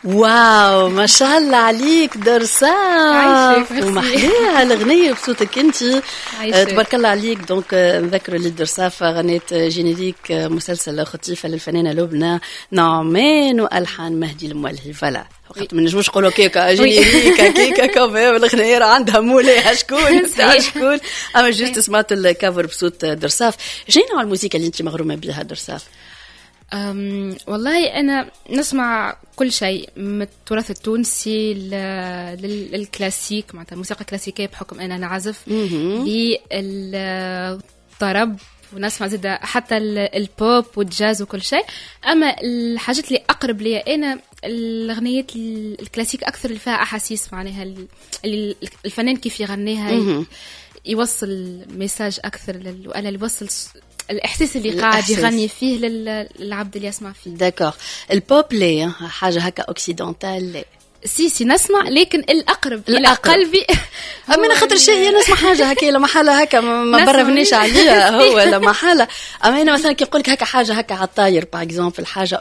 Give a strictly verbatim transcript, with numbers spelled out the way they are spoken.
واو ما شاء الله عليك درساف ومحليها الغنية بصوتك انت تبارك الله عليك. دونك نذكر اللي درساف غنيت جينيريك مسلسل خطيفة للفنانة لبنى نعمان والحان مهدي المولهي. فلا وقت ما نجموش نقولوا كيكا جينيريك كيكا كمان الغنية عندها مولاها شكون تاع شكون اما جوست سمعت الكافر بصوت درساف. جينا على الموسيقى اللي انت مغرومة بها درساف. أم والله أنا نسمع كل شيء من التراث التونسي للكلاسيك معناتها الموسيقى الكلاسيكية بحكم أنا نعزف للطرب ونسمع زيد حتى البوب والجاز وكل شيء. أما الحاجات اللي أقرب لي أنا الأغنيات الكلاسيك أكثر اللي فيها أحاسيس معناها اللي الفنان كيف يغنيها يوصل ميساج أكثر ولا يوصل الإحساس اللي قاعد يغني فيه للعبد اللي يسمع فيه. داكور. البوب ليه حاجة هكا أوكسيدونتال ليه سي سي نسمع لكن الأقرب إلى قلبي أمينة خاطر شيء هي نسمع حاجة هكا لما حالة هكا ما برا فنيش عليها هو لما حالة. أمينة مثلا كي يقولك هكا حاجة هكا عالطاير باغ اكزومبل حاجة